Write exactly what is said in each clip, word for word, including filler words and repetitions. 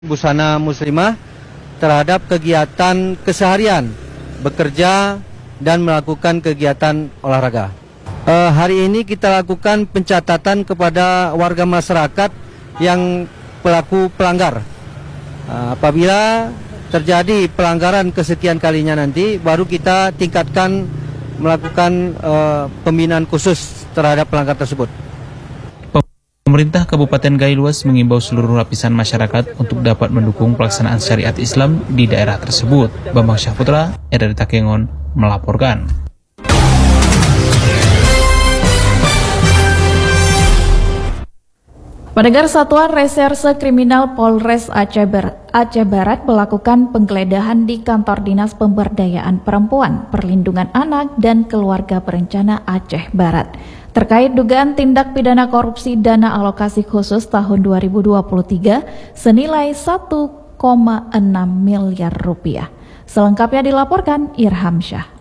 busana muslimah terhadap kegiatan keseharian, bekerja dan melakukan kegiatan olahraga. Uh, hari ini kita lakukan pencatatan kepada warga masyarakat yang pelaku pelanggar. Uh, apabila terjadi pelanggaran kesekian kalinya nanti, baru kita tingkatkan melakukan uh, pembinaan khusus terhadap pelanggar tersebut. Pemerintah Kabupaten Gailuas mengimbau seluruh lapisan masyarakat untuk dapat mendukung pelaksanaan syariat Islam di daerah tersebut. Bambang Syahputra, R R I Takengon, melaporkan. Pendengar, Satuan Reserse Kriminal Polres Aceh Barat, Aceh Barat melakukan penggeledahan di kantor Dinas Pemberdayaan Perempuan, Perlindungan Anak dan Keluarga Berencana Aceh Barat terkait dugaan tindak pidana korupsi dana alokasi khusus tahun dua ribu dua puluh tiga senilai satu koma enam miliar rupiah. Selengkapnya dilaporkan Irham Syah.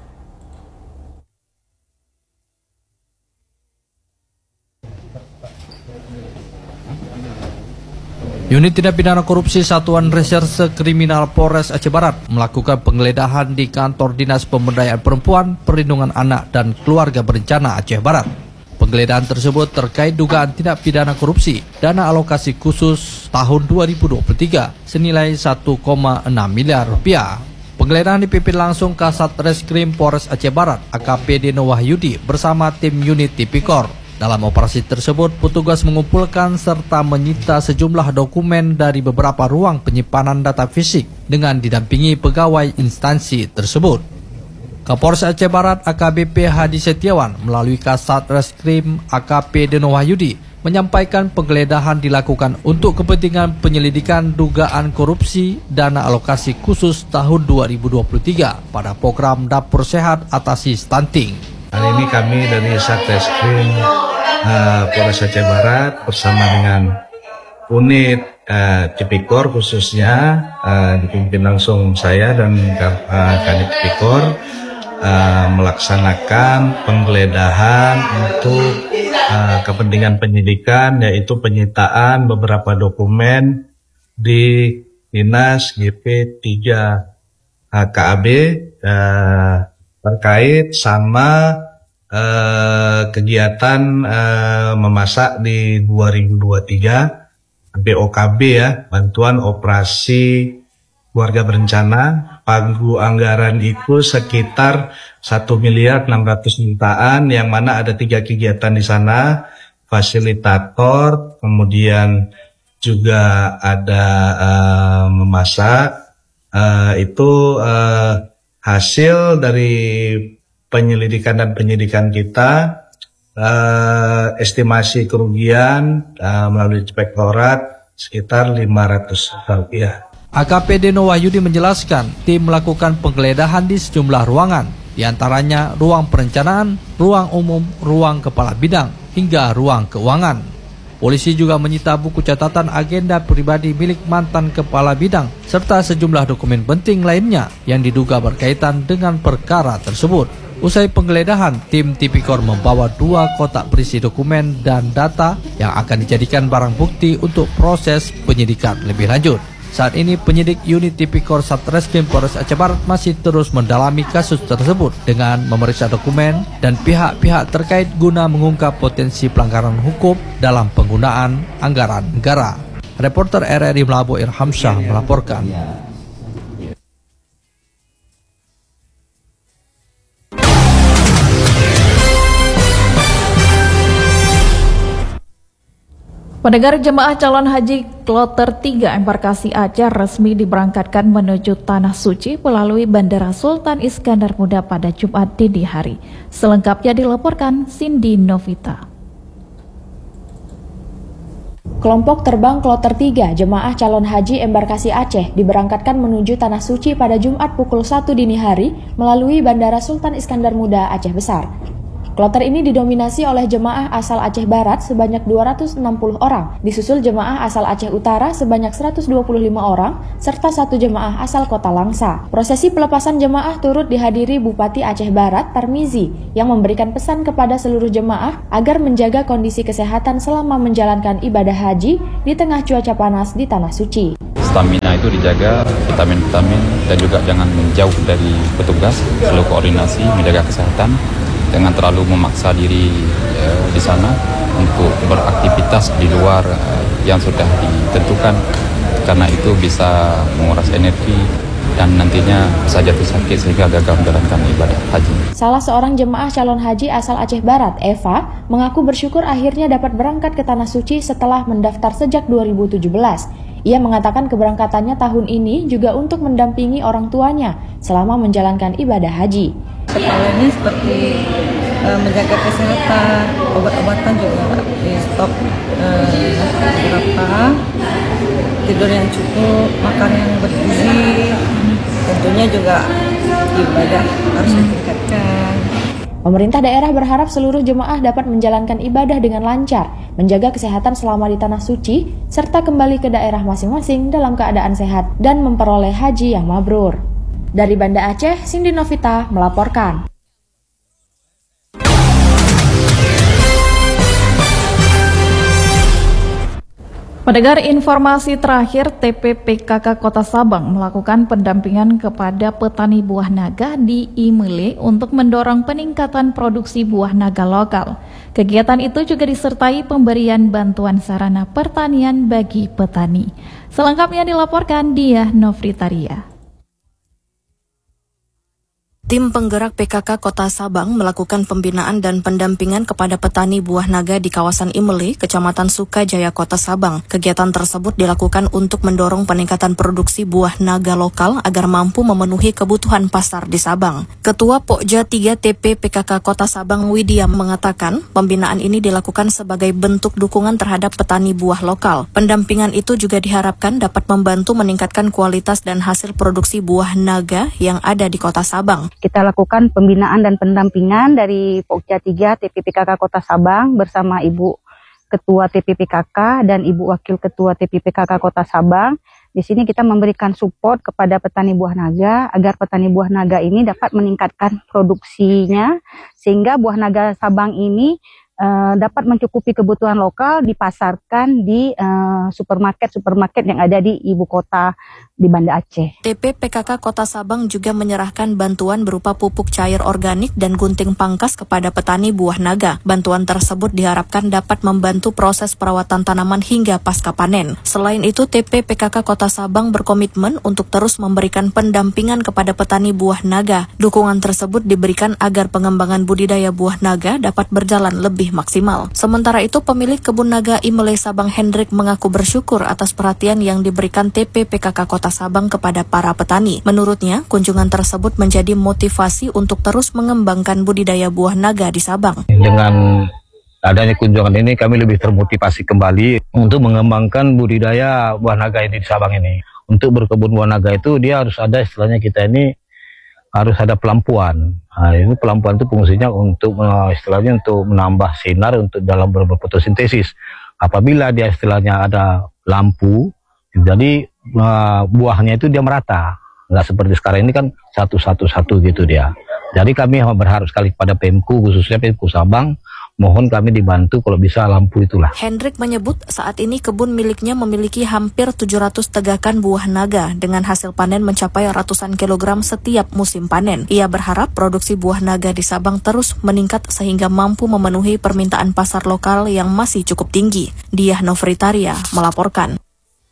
Unit Tindak Pidana Korupsi Satuan Reserse Kriminal Polres Aceh Barat melakukan penggeledahan di kantor Dinas Pemberdayaan Perempuan, Perlindungan Anak dan Keluarga Berencana Aceh Barat. Penggeledahan tersebut terkait dugaan tindak pidana korupsi dana alokasi khusus tahun dua ribu dua puluh tiga senilai satu koma enam miliar rupiah. Penggeledahan dipimpin langsung Kasat Reskrim Polres Aceh Barat A K P Deno Wahyudi bersama tim unit Tipikor. Dalam operasi tersebut, petugas mengumpulkan serta menyita sejumlah dokumen dari beberapa ruang penyimpanan data fisik dengan didampingi pegawai instansi tersebut. Kapolres Aceh Barat A K B P Hadi Setiawan melalui Kasat Reskrim A K P Deno Wahyudi menyampaikan penggeledahan dilakukan untuk kepentingan penyelidikan dugaan korupsi dana alokasi khusus tahun dua ribu dua puluh tiga pada program Dapur Sehat Atasi Stunting. Hari ini kami dari Satreskrim uh, Polres Aceh Barat bersama dengan unit uh, Tipikor khususnya uh, dipimpin langsung saya dan uh, Kanit Tipikor uh, melaksanakan penggeledahan untuk uh, kepentingan penyidikan, yaitu penyitaan beberapa dokumen di Dinas G P tiga K A B uh, terkait sama uh, kegiatan uh, memasak di dua ribu dua puluh tiga B O K B ya, bantuan operasi keluarga berencana. Pagu anggaran itu sekitar satu miliar enam ratus jutaan, yang mana ada tiga kegiatan di sana, fasilitator, kemudian juga ada uh, memasak. Uh, itu uh, hasil dari penyelidikan dan penyidikan kita, uh, estimasi kerugian uh, melalui inspektorat sekitar lima ratus juta rupiah. A K P Deno Wahyudi menjelaskan tim melakukan penggeledahan di sejumlah ruangan, diantaranya ruang perencanaan, ruang umum, ruang kepala bidang, hingga ruang keuangan. Polisi juga menyita buku catatan agenda pribadi milik mantan kepala bidang serta sejumlah dokumen penting lainnya yang diduga berkaitan dengan perkara tersebut. Usai penggeledahan, tim Tipikor membawa dua kotak berisi dokumen dan data yang akan dijadikan barang bukti untuk proses penyidikan lebih lanjut. Saat ini penyidik unit Tipikor Satreskrim Polres Aceh Barat masih terus mendalami kasus tersebut dengan memeriksa dokumen dan pihak-pihak terkait guna mengungkap potensi pelanggaran hukum dalam penggunaan anggaran negara. Reporter R R I Melabo Irham Syah melaporkan. Pendengar, jemaah calon haji kloter tiga embarkasi Aceh resmi diberangkatkan menuju Tanah Suci melalui Bandara Sultan Iskandar Muda pada Jumat dini hari. Selengkapnya dilaporkan Cindy Novita. Kelompok terbang kloter tiga jemaah calon haji embarkasi Aceh diberangkatkan menuju Tanah Suci pada Jumat pukul satu dini hari melalui Bandara Sultan Iskandar Muda Aceh Besar. Kloter ini didominasi oleh jemaah asal Aceh Barat sebanyak dua ratus enam puluh orang, disusul jemaah asal Aceh Utara sebanyak seratus dua puluh lima orang, serta satu jemaah asal Kota Langsa. Prosesi pelepasan jemaah turut dihadiri Bupati Aceh Barat Tarmizi yang memberikan pesan kepada seluruh jemaah agar menjaga kondisi kesehatan selama menjalankan ibadah haji di tengah cuaca panas di Tanah Suci. stamina itu dijaga, vitamin-vitamin, dan juga jangan jauh dari petugas, selalu koordinasi, menjaga kesehatan, jangan terlalu memaksa diri uh, di sana untuk beraktivitas di luar uh, yang sudah ditentukan, karena itu bisa menguras energi dan nantinya bisa jatuh sakit sehingga gagal menjalankan ibadah haji. Salah seorang jemaah calon haji asal Aceh Barat, Eva, mengaku bersyukur akhirnya dapat berangkat ke Tanah Suci setelah mendaftar sejak dua ribu tujuh belas. Ia mengatakan keberangkatannya tahun ini juga untuk mendampingi orang tuanya selama menjalankan ibadah haji. Sekolahnya seperti uh, menjaga kesehatan, obat-obatan juga di stop uh, beberapa, tidur yang cukup, makan yang bergizi, tentunya juga ibadah harus ditingkatkan. Pemerintah daerah berharap seluruh jemaah dapat menjalankan ibadah dengan lancar, menjaga kesehatan selama di Tanah Suci, serta kembali ke daerah masing-masing dalam keadaan sehat dan memperoleh haji yang mabrur. Dari Banda Aceh, Cindy Novita melaporkan. Pendengar, informasi terakhir, T P P K K Kota Sabang melakukan pendampingan kepada petani buah naga di Imele untuk mendorong peningkatan produksi buah naga lokal. Kegiatan itu juga disertai pemberian bantuan sarana pertanian bagi petani. Selengkapnya dilaporkan Diah Novitaria. Tim penggerak P K K Kota Sabang melakukan pembinaan dan pendampingan kepada petani buah naga di kawasan Imele, Kecamatan Sukajaya, Kota Sabang. Kegiatan tersebut dilakukan untuk mendorong peningkatan produksi buah naga lokal agar mampu memenuhi kebutuhan pasar di Sabang. Ketua Pokja tiga T P P K K Kota Sabang Widya mengatakan, pembinaan ini dilakukan sebagai bentuk dukungan terhadap petani buah lokal. Pendampingan itu juga diharapkan dapat membantu meningkatkan kualitas dan hasil produksi buah naga yang ada di Kota Sabang. Kita lakukan pembinaan dan pendampingan dari Pokja tiga T P P K K Kota Sabang bersama Ibu Ketua T P P K K dan Ibu Wakil Ketua T P P K K Kota Sabang. Di sini kita memberikan support kepada petani buah naga agar petani buah naga ini dapat meningkatkan produksinya sehingga buah naga Sabang ini Uh, dapat mencukupi kebutuhan lokal dipasarkan di uh, supermarket-supermarket yang ada di ibu kota di Banda Aceh. T P P K K Kota Sabang juga menyerahkan bantuan berupa pupuk cair organik dan gunting pangkas kepada petani buah naga. Bantuan tersebut diharapkan dapat membantu proses perawatan tanaman hingga pasca panen. Selain itu, T P P K K Kota Sabang berkomitmen untuk terus memberikan pendampingan kepada petani buah naga. Dukungan tersebut diberikan agar pengembangan budidaya buah naga dapat berjalan lebih maksimal. Sementara itu, pemilik kebun naga Imele Sabang Hendrik mengaku bersyukur atas perhatian yang diberikan T P P K K Kota Sabang kepada para petani. Menurutnya, kunjungan tersebut menjadi motivasi untuk terus mengembangkan budidaya buah naga di Sabang. Dengan adanya kunjungan ini, kami lebih termotivasi kembali untuk mengembangkan budidaya buah naga ini di Sabang ini. Untuk berkebun buah naga itu dia harus ada, istilahnya kita ini harus ada pelampuan. Nah, ini pelampuan itu fungsinya untuk uh, istilahnya untuk menambah sinar untuk dalam berfotosintesis. Apabila dia istilahnya ada lampu, jadi uh, buahnya itu dia merata. Nggak seperti sekarang ini kan satu-satu-satu gitu dia. Jadi kami berharap sekali kepada Pemku, khususnya Pemku Sabang, mohon kami dibantu kalau bisa lampu itulah. Hendrik menyebut saat ini kebun miliknya memiliki hampir tujuh ratus tegakan buah naga dengan hasil panen mencapai ratusan kilogram setiap musim panen. Ia berharap produksi buah naga di Sabang terus meningkat sehingga mampu memenuhi permintaan pasar lokal yang masih cukup tinggi. Diah Novitaria melaporkan.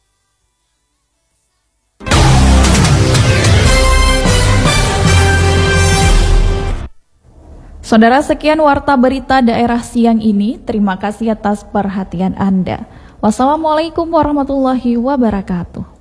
Saudara, sekian warta berita daerah siang ini. Terima kasih atas perhatian Anda. Wassalamualaikum warahmatullahi wabarakatuh.